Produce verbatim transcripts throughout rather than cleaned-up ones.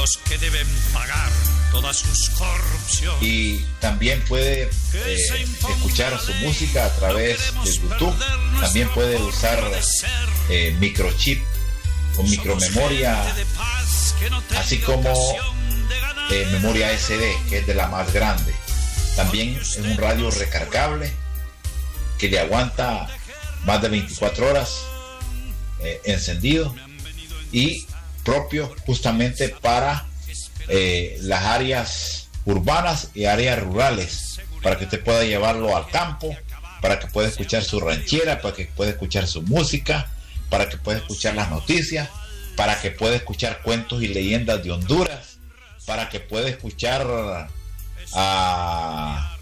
los que deben pagar todas sus corrupciones. Y también puede eh, escuchar su música a través de YouTube. También puede usar eh, microchip o micromemoria, así como eh, memoria ese de, que es de la más grande. También es un radio recargable que le aguanta más de veinticuatro horas eh, encendido, y propio justamente para eh, las áreas urbanas y áreas rurales, para que usted pueda llevarlo al campo, para que pueda escuchar su ranchera, para que pueda escuchar su música, para que pueda escuchar las noticias, para que pueda escuchar cuentos y leyendas de Honduras, para que pueda escuchar a,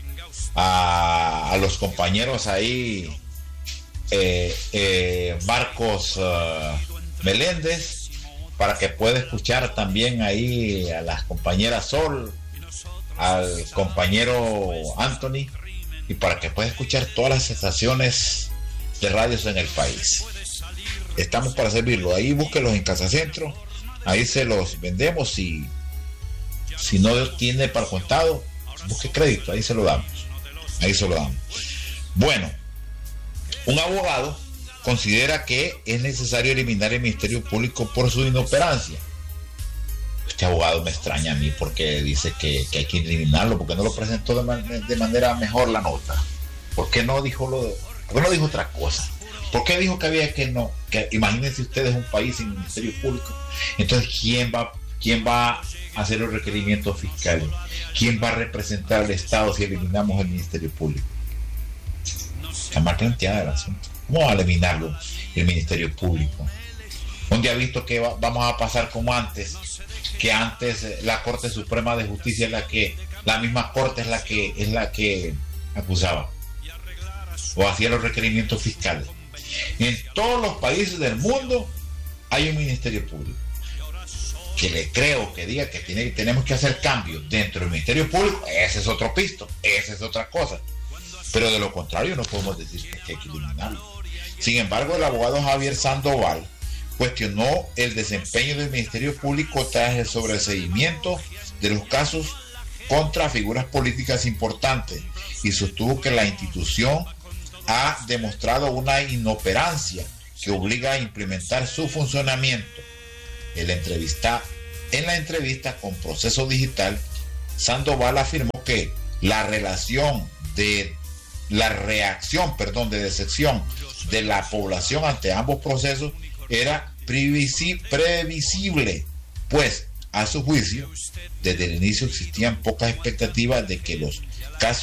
a, a los compañeros ahí, eh, eh, Marcos uh, Meléndez, para que pueda escuchar también ahí a las compañeras Sol, al compañero Anthony, y para que pueda escuchar todas las estaciones de radios en el país. Estamos para servirlo. Ahí búsquelos en Casa Centro, ahí se los vendemos, y si no tiene para contado, busque crédito, ahí se lo damos. Ahí se lo damos. Bueno, un abogado considera que es necesario eliminar el Ministerio Público por su inoperancia. Este abogado me extraña a mí porque dice que, que hay que eliminarlo, porque no lo presentó de, man, de manera mejor la nota. ¿Por qué no dijo lo de, por qué no dijo otra cosa? ¿Por qué dijo que había que no? Que imagínense ustedes un país sin Ministerio Público. Entonces, ¿quién va, quién va a hacer los requerimientos fiscales? ¿Quién va a representar al Estado si eliminamos el Ministerio Público? Está mal planteada el asunto. ¿Cómo va a eliminarlo el Ministerio Público? ¿Dónde ha visto que va, vamos a pasar como antes? Que antes la Corte Suprema de Justicia es la que, la misma Corte es la que es la que acusaba o hacía los requerimientos fiscales. En todos los países del mundo hay un Ministerio Público. Que le creo que diga que tiene, tenemos que hacer cambios dentro del Ministerio Público, ese es otro pisto, esa es otra cosa. Pero de lo contrario no podemos decir que hay que eliminarlo. Sin embargo, el abogado Javier Sandoval cuestionó el desempeño del Ministerio Público tras el sobreseimiento de los casos contra figuras políticas importantes, y sostuvo que la institución ha demostrado una inoperancia que obliga a implementar su funcionamiento. En la entrevista, en la entrevista con Proceso Digital, Sandoval afirmó que la relación de la reacción, perdón, de decepción de la población ante ambos procesos era previsible, pues a su juicio desde el inicio existían pocas expectativas de que los casos